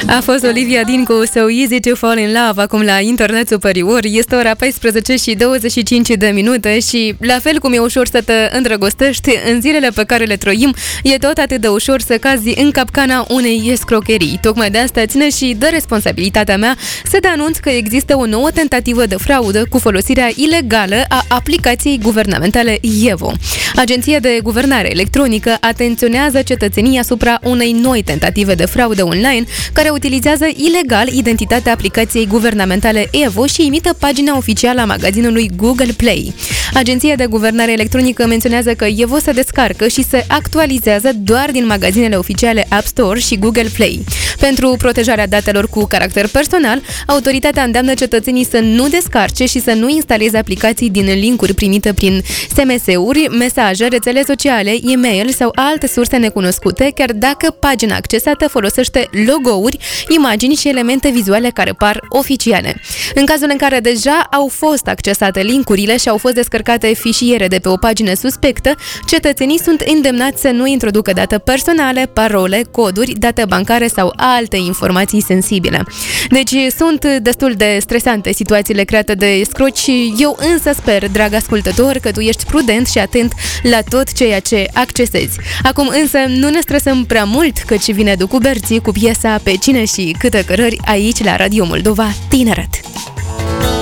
A fost Olivia Dean cu So Easy to Fall in Love, acum la Internet Superior. Este ora 14 și 25 de minute și la fel cum e ușor să te îndrăgostești, în zilele pe care le trăim, e tot atât de ușor să cazi în capcana unei escrocherii. Tocmai de asta ține și de responsabilitatea mea să te anunț că există o nouă tentativă de fraudă cu folosirea ilegală a aplicației guvernamentale Evo. Agenția de Guvernare Electronică atenționează cetățenii asupra unei noi tentative de fraudă online care utilizează ilegal identitatea aplicației guvernamentale Evo și imită pagina oficială a magazinului Google Play. Agenția de Guvernare Electronică menționează că Evo se descarcă și se actualizează doar din magazinele oficiale App Store și Google Play. Pentru protejarea datelor cu caracter personal, autoritatea îndeamnă cetățenii să nu descarce și să nu instaleze aplicații din linkuri primite prin SMS-uri, mesaje, rețele sociale, e-mail sau alte surse necunoscute, chiar dacă pagina accesată folosește logo-uri, imagini și elemente vizuale care par oficiale. În cazul în care deja au fost accesate linkurile și au fost descărcate fișiere de pe o pagină suspectă, cetățenii sunt îndemnați să nu introducă date personale, parole, coduri, date bancare sau alte informații sensibile. Deci sunt destul de stresante situațiile create de escroci. Eu însă sper, drag ascultător, că tu ești prudent și atent la tot ceea ce accesezi. Acum însă nu ne stresăm prea mult, căci vine Ducu Berții cu piesa Pe cine și câte cărări aici la Radio Moldova Tineret.